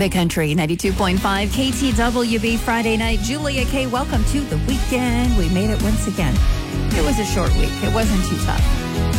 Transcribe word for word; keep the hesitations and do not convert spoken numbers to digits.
The Country, ninety-two point five K T W B Friday night. Julia K, welcome to the weekend. We made it once again. It was a short week. It wasn't too tough.